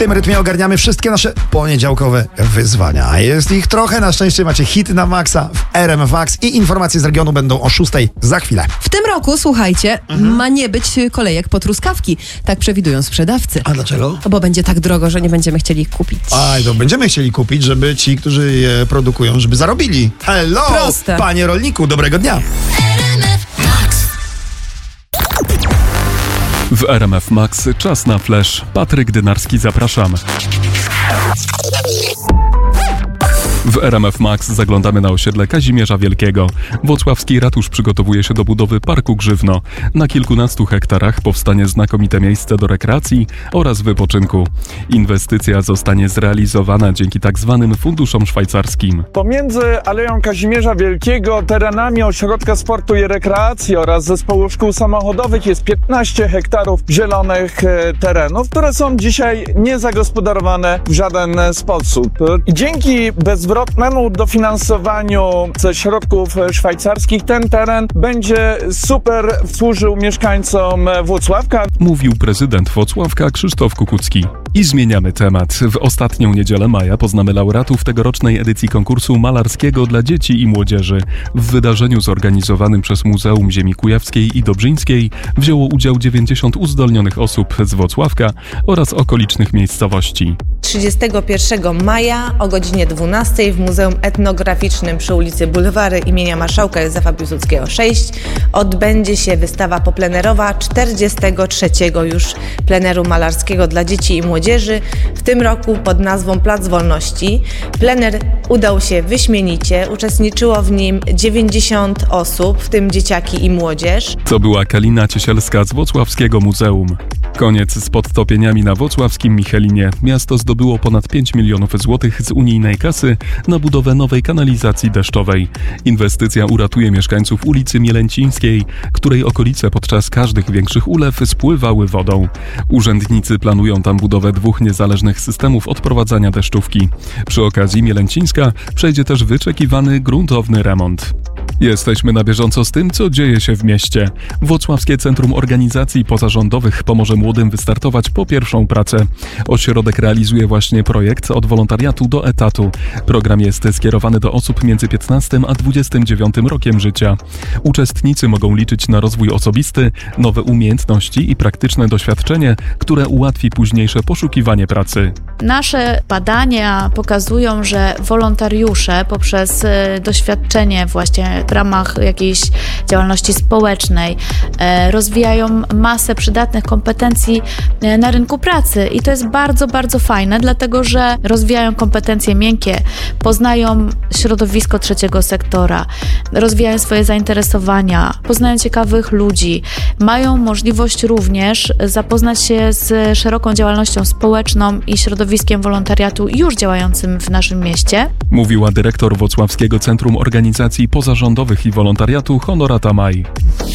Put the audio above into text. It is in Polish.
tym rytmie ogarniamy wszystkie nasze poniedziałkowe wyzwania. A jest ich trochę, na szczęście macie hity na maksa w RMF Max i informacje z regionu będą o 6:00 za chwilę. W tym roku, słuchajcie, ma nie być kolejek po truskawki. Tak przewidują sprzedawcy. A dlaczego? Bo będzie tak drogo, że nie będziemy chcieli ich kupić. Aj, to będziemy chcieli kupić, żeby ci, którzy je produkują, żeby zarobili. Hello, Proste. panie rolniku, dobrego dnia. W RMF Max czas na flash. Patryk Dynarski, zapraszam. W RMF Max zaglądamy na osiedle Kazimierza Wielkiego. Włocławski ratusz przygotowuje się do budowy parku Grzywno. Na kilkunastu hektarach powstanie znakomite miejsce do rekreacji oraz wypoczynku. Inwestycja zostanie zrealizowana dzięki tzw. funduszom szwajcarskim. Pomiędzy Aleją Kazimierza Wielkiego, terenami ośrodka sportu i rekreacji oraz zespołu szkół samochodowych jest 15 hektarów zielonych terenów, które są dzisiaj niezagospodarowane w żaden sposób. I dzięki bezwzględnemu dofinansowaniu ze środków szwajcarskich ten teren będzie super służył mieszkańcom Włocławka. Mówił prezydent Włocławka Krzysztof Kukucki. I zmieniamy temat. W ostatnią niedzielę maja poznamy laureatów tegorocznej edycji konkursu malarskiego dla dzieci i młodzieży. W wydarzeniu zorganizowanym przez Muzeum Ziemi Kujawskiej i Dobrzyńskiej wzięło udział 90 uzdolnionych osób z Włocławka oraz okolicznych miejscowości. 31 maja o godzinie 12 w Muzeum Etnograficznym przy ulicy Bulwary imienia Marszałka Józefa Piłsudskiego 6 odbędzie się wystawa poplenerowa 43. już pleneru malarskiego dla dzieci i młodzieży, w tym roku pod nazwą Plac Wolności. Plener udał się wyśmienicie, uczestniczyło w nim 90 osób, w tym dzieciaki i młodzież. To była Kalina Ciesielska z Włocławskiego Muzeum. Koniec z podtopieniami na włocławskim Michelinie. Miasto zdobyło ponad 5 milionów złotych z unijnej kasy na budowę nowej kanalizacji deszczowej. Inwestycja uratuje mieszkańców ulicy Mielęcińskiej, której okolice podczas każdych większych ulew spływały wodą. Urzędnicy planują tam budowę 2 niezależnych systemów odprowadzania deszczówki. Przy okazji Mielęcińska przejdzie też wyczekiwany gruntowny remont. Jesteśmy na bieżąco z tym, co dzieje się w mieście. Włocławskie Centrum Organizacji Pozarządowych pomoże młodym wystartować po pierwszą pracę. Ośrodek realizuje właśnie projekt Od wolontariatu do etatu. Program jest skierowany do osób między 15 a 29 rokiem życia. Uczestnicy mogą liczyć na rozwój osobisty, nowe umiejętności i praktyczne doświadczenie, które ułatwi późniejsze poszukiwanie pracy. Nasze badania pokazują, że wolontariusze poprzez doświadczenie właśnie w ramach jakiejś działalności społecznej rozwijają masę przydatnych kompetencji na rynku pracy i to jest bardzo, bardzo fajne, dlatego że rozwijają kompetencje miękkie, poznają środowisko trzeciego sektora, rozwijają swoje zainteresowania, poznają ciekawych ludzi, mają możliwość również zapoznać się z szeroką działalnością społeczną i środowiskiem wolontariatu już działającym w naszym mieście. Mówiła dyrektor Włocławskiego Centrum Organizacji Pozarządowych i Wolontariatu Honorata Maj.